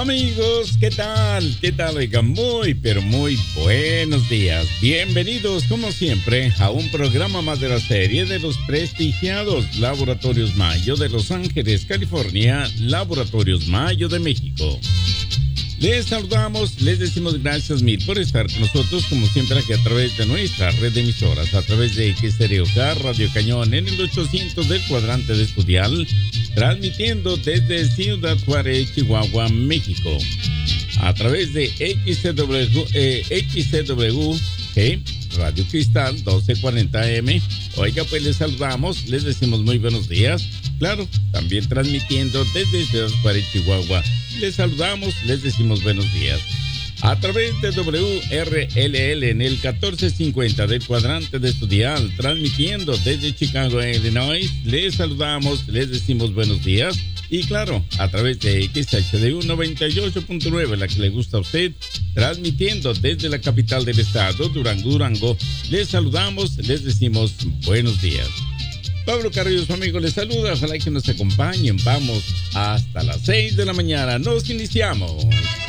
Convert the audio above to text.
Amigos, ¿qué tal? ¿Qué tal? Oiga, muy, pero muy buenos días. Bienvenidos, como siempre, a un programa más de la serie de los prestigiados Laboratorios Mayo de Los Ángeles, California, Laboratorios Mayo de México. Les saludamos, les decimos gracias mil por estar con nosotros, como siempre, aquí a través de nuestra red de emisoras, a través de XEREOK, Radio Cañón, en el 800 del cuadrante de Estudial, transmitiendo desde Ciudad Juárez, Chihuahua, México, a través de XCW, Radio Cristal 1240M. Oiga, pues les saludamos, les decimos muy buenos días. Claro, también transmitiendo desde Ciudad Juárez, Chihuahua. Les saludamos, les decimos buenos días. A través de WRLL en el 1450 del cuadrante de Estudial, transmitiendo desde Chicago, Illinois. Les saludamos, les decimos buenos días. Y claro, a través de XHDU 98.9, la que le gusta a usted, transmitiendo desde la capital del estado, Durango. Les saludamos, les decimos buenos días. Pablo Carrillo, su amigo, les saluda. Ojalá que nos acompañen. Vamos hasta las 6 de la mañana. Nos iniciamos.